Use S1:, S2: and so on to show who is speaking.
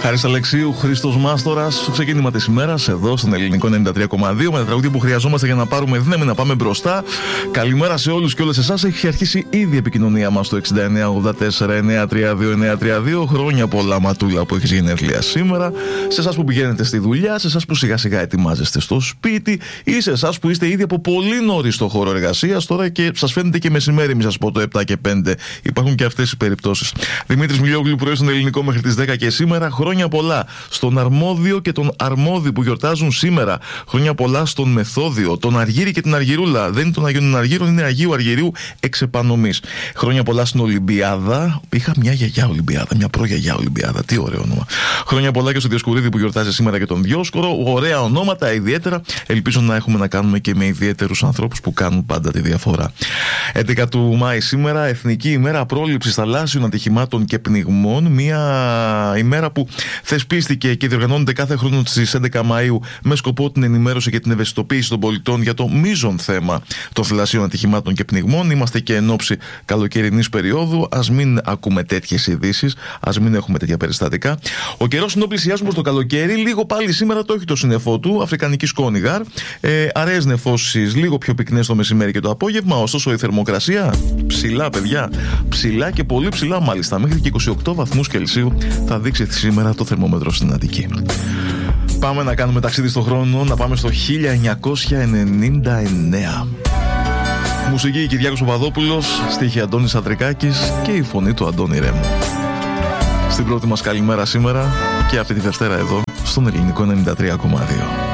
S1: Χάρης Αλεξίου, Χρήστος Μάστορας, στο ξεκίνημα της ημέρας, εδώ στον Ελληνικό 93,2, με τα τραγούδια που χρειαζόμαστε για να πάρουμε δύναμη, να πάμε μπροστά. Καλημέρα σε όλους και όλες εσάς. Έχει αρχίσει ήδη η επικοινωνία μας στο 6984-932-932. Χρόνια πολλά, Ματούλα, που έχεις γενέθλια σήμερα. Σε εσάς που πηγαίνετε στη δουλειά, σε εσάς που σιγά σιγά ετοιμάζεστε στο σπίτι, ή σε εσάς που είστε ήδη από πολύ νωρίς στο χώρο εργασίας τώρα και σας φαίνεται και μεσημέρι, μη σας πω το 7 και 5. Υπάρχουν και αυτές οι περιπτώσεις. Δημήτρης Μιλιόγλου, πρωί στον Ελληνικό μέχρι τις 10 και σήμερα. Χρόνια πολλά στον Αρμόδιο και τον Αρμόδι που γιορτάζουν σήμερα. Χρόνια πολλά στον Μεθόδιο, τον Αργύρι και την Αργυρούλα. Δεν είναι των Αγίων Αργύρων, είναι Αγίου Αργυρίου εξ επανομής. Χρόνια πολλά στην Ολυμπιάδα. Είχα μια γιαγιά Ολυμπιάδα, μια προγιαγιά Ολυμπιάδα. Τι ωραίο όνομα. Χρόνια πολλά και στο Διοσκουρίδη που γιορτάζει σήμερα και τον Διόσκορο. Ωραία ονόματα, ιδιαίτερα. Ελπίζω να έχουμε να κάνουμε και με ιδιαίτερους ανθρώπους που κάνουν πάντα τη διαφορά. 11 του Μάη σήμερα, Εθνική ημέρα πρόληψης θαλάσσιων ατυχημάτων και πνιγμών. Μια ημέρα που θεσπίστηκε και διοργανώνεται κάθε χρόνο στις 11 Μαΐου με σκοπό την ενημέρωση και την ευαισθητοποίηση των πολιτών για το μείζον θέμα των θαλασσίων ατυχημάτων και πνιγμών. Είμαστε και εν ώψη καλοκαιρινής περίοδου. Ας μην ακούμε τέτοιες ειδήσεις, ας μην έχουμε τέτοια περιστατικά. Ο καιρός ενώ πλησιάζουμε στο καλοκαίρι, λίγο πάλι σήμερα το έχει το σύννεφό του, αφρικανική σκόνη γάρ. Αραιές νεφώσεις, λίγο πιο πυκνές το μεσημέρι και το απόγευμα. Ωστόσο η θερμοκρασία ψηλά, παιδιά. Ψηλά και πολύ ψηλά, μάλιστα. Μέχρι και 28 βαθμούς Κελσίου θα δείξει σήμερα το θερμόμετρο στην Αττική. Πάμε να κάνουμε ταξίδι στον χρόνο, να πάμε στο 1999. Μουσική Κυριάκος Παπαδόπουλος, στίχη Αντώνης Αντρικάκης και η φωνή του Αντώνη Ρέμου. Στην πρώτη μας καλημέρα σήμερα και αυτή τη Δευτέρα εδώ στον Ελληνικό 93,2.